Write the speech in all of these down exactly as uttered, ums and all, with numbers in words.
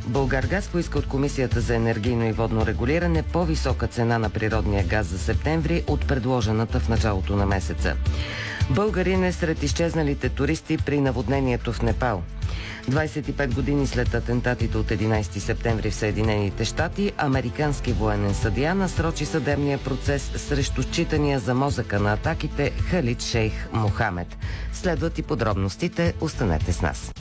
Булгаргаз поиска от Комисията за енергийно и водно регулиране по-висока цена на природния газ за септември от предложената в началото на месеца. Българин е сред изчезналите туристи при наводнението в Непал. двадесет и пет години след атентатите от единадесети септември в Съединените щати, американски военен съдия насрочи съдебния процес срещу считания за мозъка на атаките Халид Шейх Мохамед. Следват и подробностите. Останете с нас.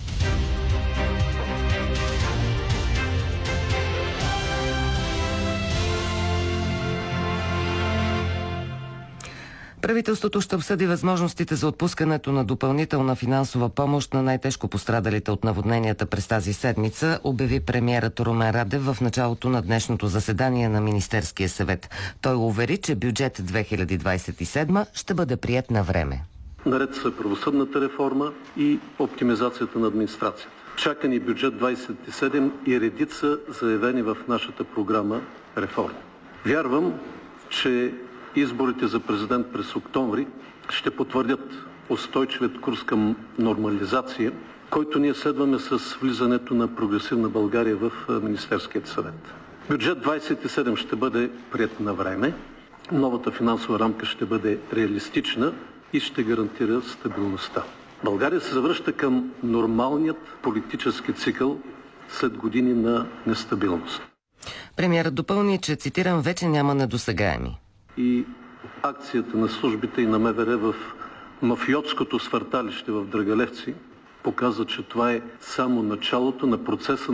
Правителството ще обсъди възможностите за отпускането на допълнителна финансова помощ на най-тежко пострадалите от наводненията през тази седмица, обяви премиерът Румен Радев в началото на днешното заседание на Министерския съвет. Той увери, че бюджет две хиляди двадесет и седма ще бъде приет на време. Наред са правосъдната реформа и оптимизацията на администрацията. Чакани бюджет двадесет и седем и редица заявени в нашата програма реформи. Вярвам, че изборите за президент през октомври ще потвърдят устойчивият курс към нормализация, който ние следваме с влизането на Прогресивна България в Министерският съвет. Бюджет двадесет и седем ще бъде приет на време, новата финансова рамка ще бъде реалистична и ще гарантира стабилността. България се завръща към нормалният политически цикъл след години на нестабилност. Премиерът допълни, че, цитирам, вече няма недосегаеми. И акцията на службите и на МВР в мафиотското свърталище в Драгалевци показва, че това е само началото на процеса